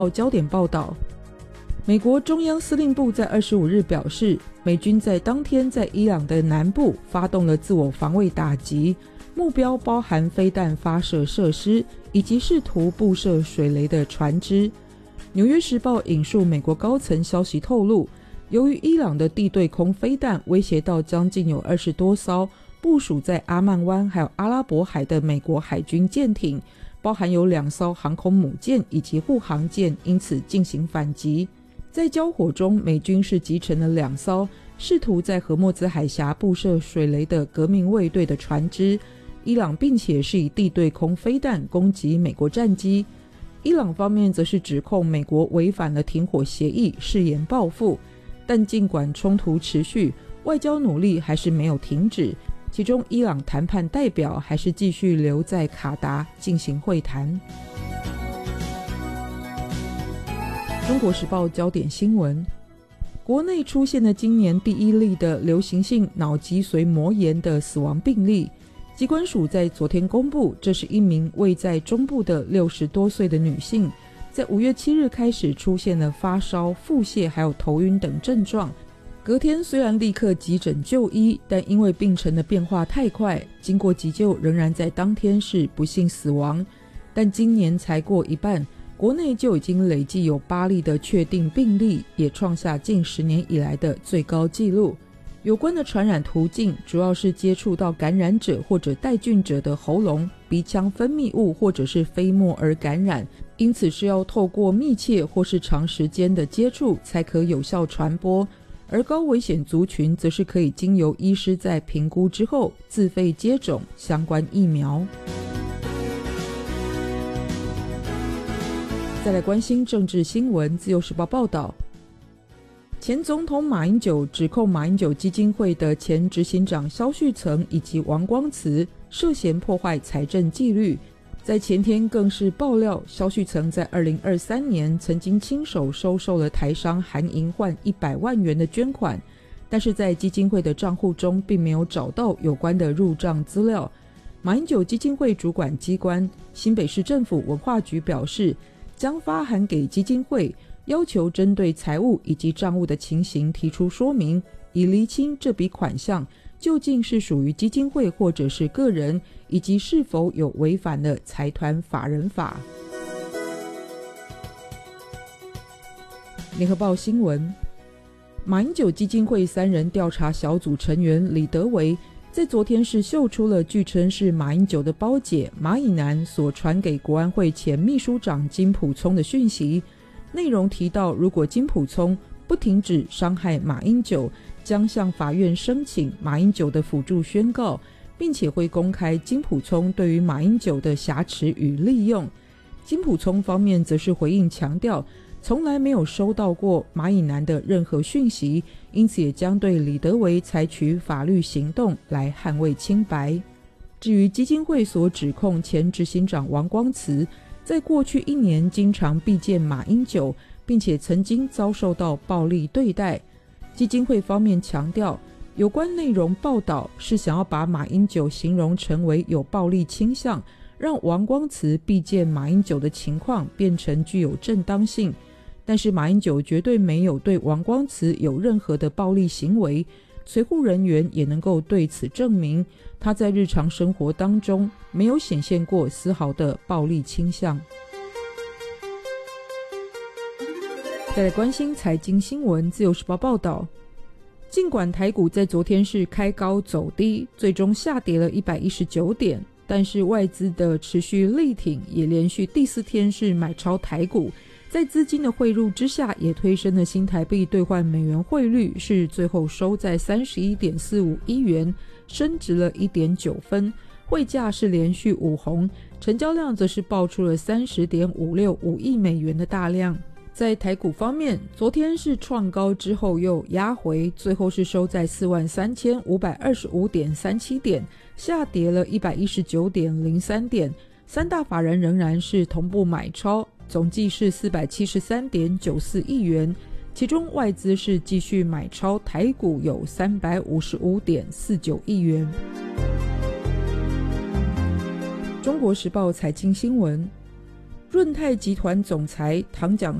焦点报道，美国中央司令部在25日表示，美军在当天在伊朗的南部发动了自我防卫打击，目标包含飞弹发射设施以及试图布设水雷的船只。纽约时报引述美国高层消息透露，由于伊朗的地对空飞弹威胁到将近有20多艘部署在阿曼湾还有阿拉伯海的美国海军舰艇，包含有2艘航空母舰以及护航舰，因此进行反击。在交火中，美军是击沉了2艘试图在荷默兹海峡布设水雷的革命卫队的船只。伊朗并且是以地对空飞弹攻击美国战机。伊朗方面则是指控美国违反了停火协议，誓言报复。但尽管冲突持续，外交努力还是没有停止，其中伊朗谈判代表还是继续留在卡达进行会谈。中国时报焦点新闻，国内出现了今年第1例的流行性脑脊髓膜炎的死亡病例。疾管署在昨天公布，这是一名位在中部的60多岁的女性，在5月7日开始出现了发烧、腹泻还有头晕等症状。隔天虽然立刻急诊就医，但因为病程的变化太快，经过急救仍然在当天是不幸死亡。但今年才过一半，国内就已经累计有8例的确定病例，也创下近10年以来的最高纪录。有关的传染途径主要是接触到感染者或者带菌者的喉咙、鼻腔分泌物或者是飞沫而感染，因此是要透过密切或是长时间的接触才可有效传播。而高危险族群则是可以经由医师在评估之后自费接种相关疫苗。再来关心政治新闻，自由时报报道，前总统马英九指控马英九基金会的前执行长萧旭岑以及王光慈涉嫌破坏财政纪律。在前天更是爆料，萧旭岑在2023年曾经亲手收受了台商韩银焕100万元的捐款，但是在基金会的账户中并没有找到有关的入账资料。马英九基金会主管机关新北市政府文化局表示，将发函给基金会，要求针对财务以及账务的情形提出说明，以厘清这笔款项究竟是属于基金会或者是个人，以及是否有违反了财团法人法。联合报新闻，马英九基金会3人调查小组成员李德维在昨天是秀出了据称是马英九的胞姐马以南所传给国安会前秘书长金溥聪的讯息，内容提到，如果金溥聪不停止伤害马英九，将向法院申请马英九的辅助宣告，并且会公开金溥聪对于马英九的挟持与利用。金溥聪方面则是回应强调，从来没有收到过马以南的任何讯息，因此也将对李德维采取法律行动来捍卫清白。至于基金会所指控前执行长王光慈在过去1年经常避见马英九，并且曾经遭受到暴力对待，基金会方面强调，有关内容报道是想要把马英九形容成为有暴力倾向，让王光慈避见马英九的情况变成具有正当性。但是马英九绝对没有对王光慈有任何的暴力行为，随护人员也能够对此证明，他在日常生活当中没有显现过丝毫的暴力倾向。再来关心财经新闻，自由时报报道，尽管台股在昨天是开高走低，最终下跌了119点，但是外资的持续力挺，也连续第4天是买超台股，在资金的汇入之下，也推升了新台币兑换美元汇率，是最后收在 31.451 元，升值了 1.9 分，汇价是连续5红，成交量则是爆出了 30.565 亿美元的大量。在台股方面，昨天是创高之后又压回，最后是收在 43,525.37 点，下跌了 119.03 点，三大法人仍然是同步买超，总计是 473.94 亿元，其中外资是继续买超台股有 355.49 亿元。中国时报财经新闻， 润泰集团总裁唐蒋